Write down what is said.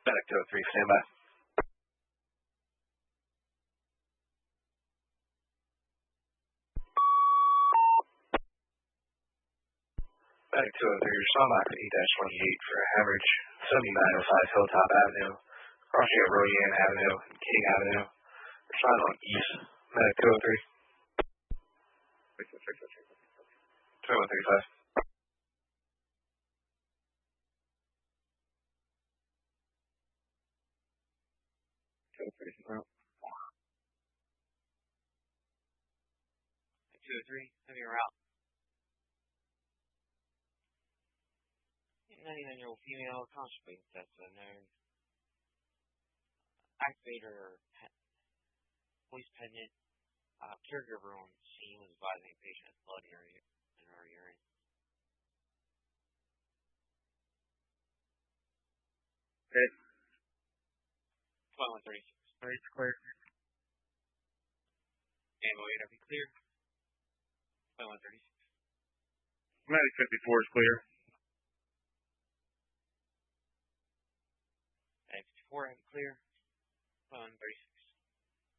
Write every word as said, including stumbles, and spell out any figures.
Medic two oh three, stand by. Medic two oh three, respond back to eight twenty-eight for average seventy-nine oh five Hilltop Avenue, crossing of Royan Avenue and King Avenue. Respond on east. Medic two oh three. twenty-one thirty-five. two oh three, having a route. ninety-nine-year-old female, constipated, that's unknown. Activator, police pendant, uh, caregiver on scene was advising a patient has blood in her, in her urine. Okay. twenty-one thirty-six. It's clear. Ammo eight, are we clear? twenty-one thirty-six. Medic fifty-four is clear. fifty-four, I'm clear. twenty-one thirty-six.